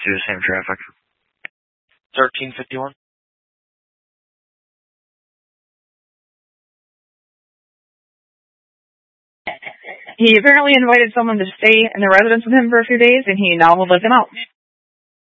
due to same traffic. 1351. He apparently invited someone to stay in the residence with him for a few days, and he now will let them out.